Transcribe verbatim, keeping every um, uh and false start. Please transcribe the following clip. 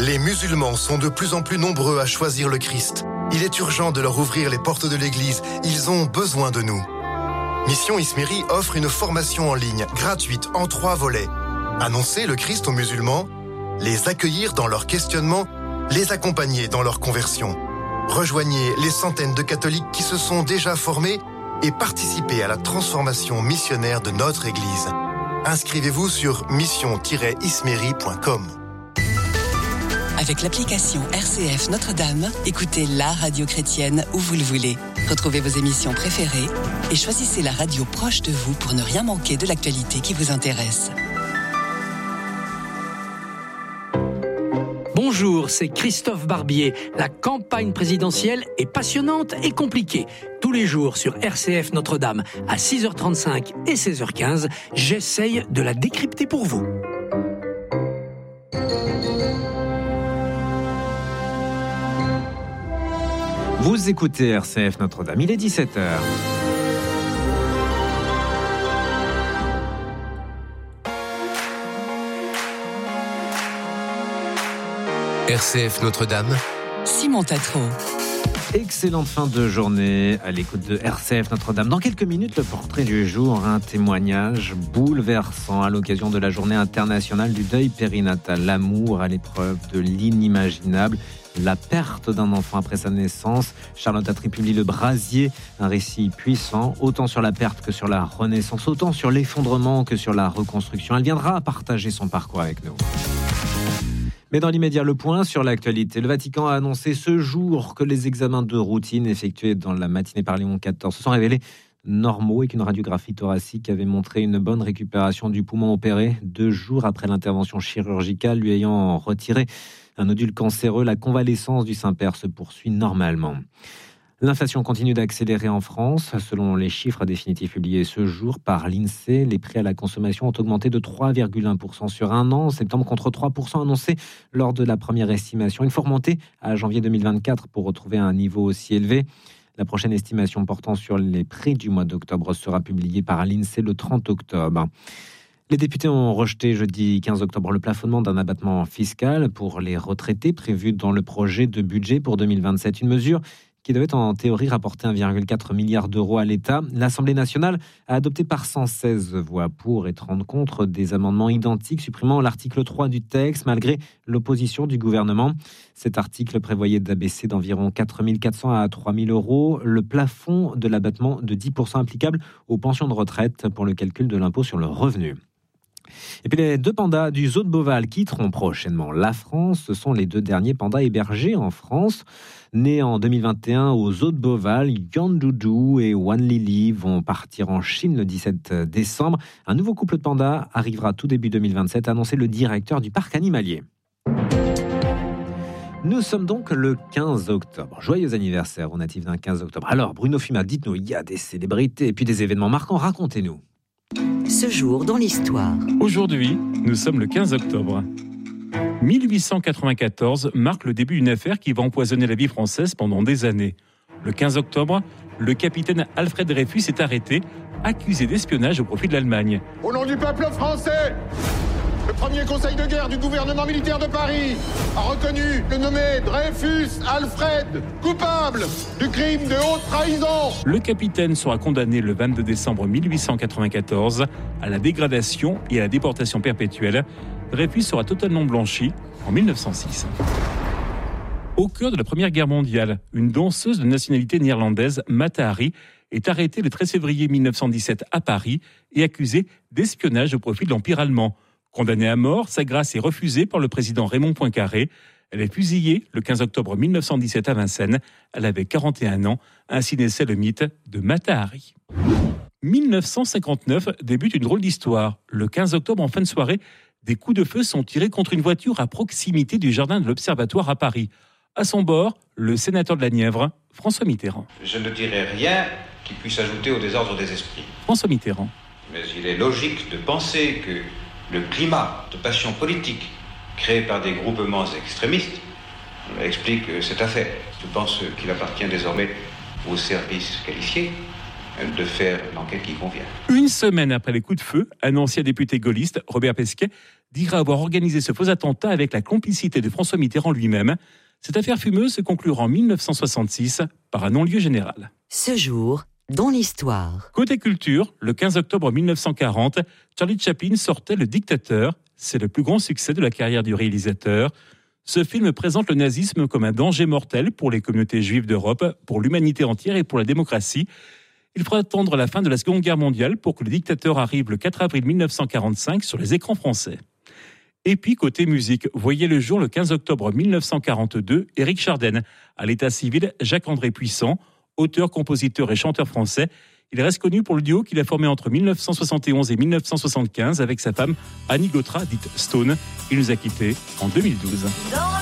Les musulmans sont de plus en plus nombreux à choisir le Christ. Il est urgent de leur ouvrir les portes de l'Église. Ils ont besoin de nous. Mission Ismeri offre une formation en ligne, gratuite, en trois volets. Annoncer le Christ aux musulmans, les accueillir dans leur questionnement, les accompagner dans leur conversion. Rejoignez les centaines de catholiques qui se sont déjà formés et participez à la transformation missionnaire de notre Église. Inscrivez-vous sur mission tiret ismeri point com. Avec l'application R C F Notre-Dame, écoutez la radio chrétienne où vous le voulez. Retrouvez vos émissions préférées et choisissez la radio proche de vous pour ne rien manquer de l'actualité qui vous intéresse. Bonjour, c'est Christophe Barbier. La campagne présidentielle est passionnante et compliquée. Tous les jours sur R C F Notre-Dame à six heures trente-cinq et seize heures quinze, j'essaye de la décrypter pour vous. Vous écoutez R C F Notre-Dame, il est dix-sept heures. R C F Notre-Dame, Simon Tatro. Excellente fin de journée à l'écoute de R C F Notre-Dame. Dans quelques minutes, le portrait du jour, un témoignage bouleversant à l'occasion de la journée internationale du deuil périnatal. L'amour à l'épreuve de l'inimaginable, la perte d'un enfant après sa naissance. Charlotte Attry publie Le Brasier, un récit puissant, autant sur la perte que sur la renaissance, autant sur l'effondrement que sur la reconstruction. Elle viendra partager son parcours avec nous. Mais dans l'immédiat, le point sur l'actualité. Le Vatican a annoncé ce jour que les examens de routine effectués dans la matinée par Léon quatorze se sont révélés normaux et qu'une radiographie thoracique avait montré une bonne récupération du poumon opéré deux jours après l'intervention chirurgicale lui ayant retiré un nodule cancéreux. La convalescence du Saint-Père se poursuit normalement. L'inflation continue d'accélérer en France. Selon les chiffres définitifs publiés ce jour par l'INSEE, les prix à la consommation ont augmenté de trois virgule un pour cent sur un an, en septembre contre trois pour cent annoncés lors de la première estimation. Il faut remonter à janvier deux mille vingt-quatre pour retrouver un niveau aussi élevé. La prochaine estimation portant sur les prix du mois d'octobre sera publiée par l'INSEE le trente octobre. Les députés ont rejeté jeudi quinze octobre le plafonnement d'un abattement fiscal pour les retraités prévu dans le projet de budget pour deux mille vingt-sept. Une mesure qui devait en théorie rapporter un virgule quatre milliard d'euros à l'État. L'Assemblée nationale a adopté par cent seize voix pour et trente contre des amendements identiques supprimant l'article trois du texte malgré l'opposition du gouvernement. Cet article prévoyait d'abaisser d'environ quatre mille quatre cents à trois mille euros le plafond de l'abattement de dix pour cent applicable aux pensions de retraite pour le calcul de l'impôt sur le revenu. Et puis les deux pandas du zoo de Beauval quitteront prochainement la France. Ce sont les deux derniers pandas hébergés en France. Nés en deux mille vingt et un au zoo de Beauval, Yandoudou et Wan Lili vont partir en Chine le dix-sept décembre. Un nouveau couple de pandas arrivera tout début deux mille vingt-sept, a annoncé le directeur du parc animalier. Nous sommes donc le quinze octobre. Joyeux anniversaire aux natifs d'un quinze octobre. Alors Bruno Fumat, dites-nous, il y a des célébrités et puis des événements marquants, racontez-nous. Ce jour dans l'histoire. Aujourd'hui, nous sommes le quinze octobre. mille huit cent quatre-vingt-quatorze marque le début d'une affaire qui va empoisonner la vie française pendant des années. Le quinze octobre, le capitaine Alfred Dreyfus est arrêté, accusé d'espionnage au profit de l'Allemagne. Au nom du peuple français, le premier conseil de guerre du gouvernement militaire de Paris a reconnu le nommé Dreyfus Alfred coupable du crime de haute trahison. Le capitaine sera condamné le vingt-deux décembre mille huit cent quatre-vingt-quatorze à la dégradation et à la déportation perpétuelle. Dreyfus sera totalement blanchi en mille neuf cent six. Au cœur de la Première Guerre mondiale, une danseuse de nationalité néerlandaise, Mata Hari, est arrêtée le treize février mille neuf cent dix-sept à Paris et accusée d'espionnage au profit de l'Empire allemand. Condamnée à mort, sa grâce est refusée par le président Raymond Poincaré. Elle est fusillée le quinze octobre mille neuf cent dix-sept à Vincennes. Elle avait quarante et un ans. Ainsi naissait le mythe de Mata Hari. mille neuf cent cinquante-neuf débute une drôle d'histoire. Le quinze octobre, en fin de soirée, des coups de feu sont tirés contre une voiture à proximité du jardin de l'Observatoire à Paris. À son bord, le sénateur de la Nièvre, François Mitterrand. Je ne dirai rien qui puisse ajouter au désordre des esprits. François Mitterrand. Mais il est logique de penser que le climat de passion politique créé par des groupements extrémistes explique cette affaire. Je pense qu'il appartient désormais aux services qualifiés de faire l'enquête qui convient. Une semaine après les coups de feu, un ancien député gaulliste, Robert Pesquet, dira avoir organisé ce faux attentat avec la complicité de François Mitterrand lui-même. Cette affaire fumeuse se conclura en mille neuf cent soixante-six par un non-lieu général. Ce jour, dans l'histoire. Côté culture, le quinze octobre mille neuf cent quarante, Charlie Chaplin sortait Le Dictateur. C'est le plus grand succès de la carrière du réalisateur. Ce film présente le nazisme comme un danger mortel pour les communautés juives d'Europe, pour l'humanité entière et pour la démocratie. Il faudra attendre la fin de la Seconde Guerre mondiale pour que Le Dictateur arrive le quatre avril mille neuf cent quarante-cinq sur les écrans français. Et puis, côté musique, voyez le jour le quinze octobre mille neuf cent quarante-deux, Éric Chardin. À l'état civil, Jacques-André Puissant, auteur, compositeur et chanteur français. Il reste connu pour le duo qu'il a formé entre mille neuf cent soixante et onze et mille neuf cent soixante-quinze avec sa femme Annie Gautra, dite Stone. Il nous a quittés en deux mille douze.